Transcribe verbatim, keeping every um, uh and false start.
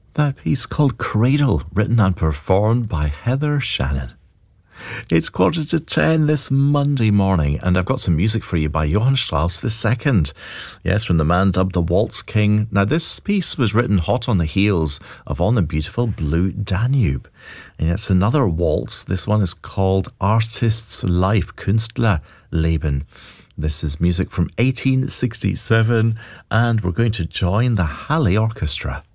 That piece called Cradle, written and performed by Heather Shannon. It's quarter to ten this Monday morning, and I've got some music for you by Johann Strauss the Second. Yes, from the man dubbed the Waltz King. Now, this piece was written hot on the heels of On the Beautiful Blue Danube. And it's another waltz. This one is called Artist's Life, Künstlerleben. This is music from eighteen sixty-seven, and we're going to join the Halley Orchestra.